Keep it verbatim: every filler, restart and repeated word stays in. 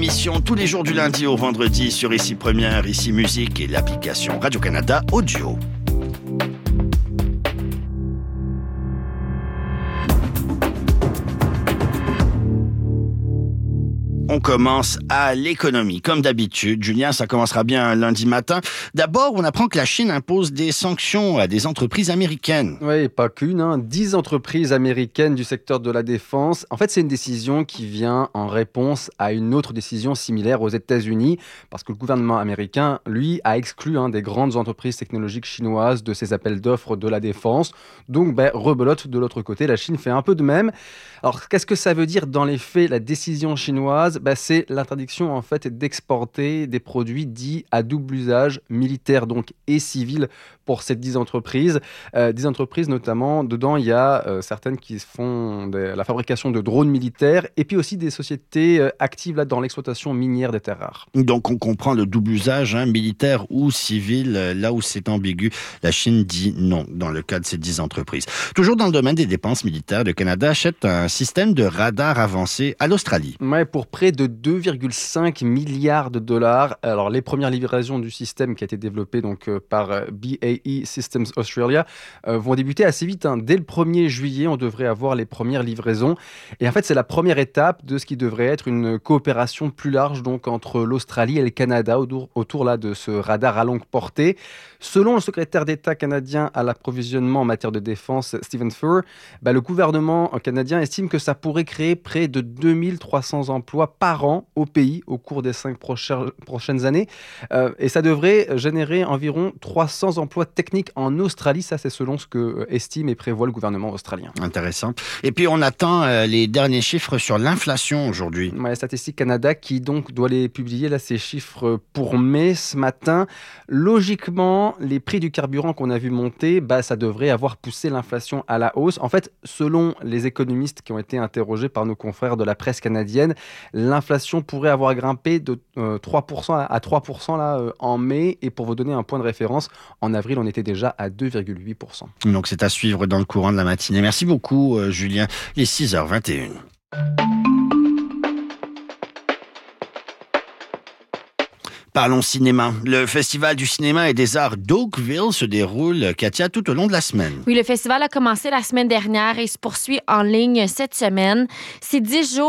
émission tous les jours du lundi au vendredi sur Ici Première, Ici Musique et l'application Radio-Canada Audio. On commence à l'économie. Comme d'habitude, Julien, ça commencera bien un lundi matin. D'abord, on apprend que la Chine impose des sanctions à des entreprises américaines. Oui, pas qu'une. Hein. Dix entreprises américaines du secteur de la défense. En fait, c'est une décision qui vient en réponse à une autre décision similaire aux États-Unis, parce que le gouvernement américain, lui, a exclu hein, des grandes entreprises technologiques chinoises de ses appels d'offres de la défense. Donc, ben, rebelote de l'autre côté. La Chine fait un peu de même. Alors, qu'est-ce que ça veut dire dans les faits, la décision chinoise ? Ben, c'est l'interdiction en fait d'exporter des produits dits à double usage, militaire donc et civil pour ces dix entreprises. Euh, dix entreprises notamment, dedans il y a euh, certaines qui font de la fabrication de drones militaires et puis aussi des sociétés euh, actives là, dans l'exploitation minière des terres rares. Donc on comprend le double usage, hein, militaire ou civil, euh, là où c'est ambigu. La Chine dit non dans le cas de ces dix entreprises. Toujours dans le domaine des dépenses militaires, le Canada achète un système de radar avancé à l'Australie. Ouais, pour près de deux virgule cinq milliards de dollars. Alors, les premières livraisons du système qui a été développé donc, euh, par euh, B A E Systems Australia euh, vont débuter assez vite. Hein. Dès le premier juillet, on devrait avoir les premières livraisons. Et en fait, c'est la première étape de ce qui devrait être une coopération plus large donc, entre l'Australie et le Canada autour, autour là, de ce radar à longue portée. Selon le secrétaire d'État canadien à l'approvisionnement en matière de défense, Stephen Furr, bah, le gouvernement canadien estime que ça pourrait créer près de deux mille trois cents emplois par an au pays au cours des cinq prochaines, prochaines années. Euh, et ça devrait générer environ trois cents emplois techniques en Australie. Ça, c'est selon ce que estime et prévoit le gouvernement australien. Intéressant. Et puis, on attend euh, les derniers chiffres sur l'inflation aujourd'hui. Ouais, Statistique Canada qui donc doit les publier, là, ces chiffres pour mai, ce matin. Logiquement, les prix du carburant qu'on a vu monter, bah, ça devrait avoir poussé l'inflation à la hausse. En fait, selon les économistes qui ont été interrogés par nos confrères de la presse canadienne, l'inflation pourrait avoir grimpé de euh, trois pour cent à trois pour cent là, euh, en mai. Et pour vous donner un point de référence, en avril, on était déjà à deux virgule huit pour cent. Donc, c'est à suivre dans le courant de la matinée. Merci beaucoup, euh, Julien. Il est six heures vingt et une. Parlons cinéma. Le Festival du cinéma et des arts d'Oakville se déroule, Katia, tout au long de la semaine. Oui, le festival a commencé la semaine dernière et se poursuit en ligne cette semaine. C'est dix jours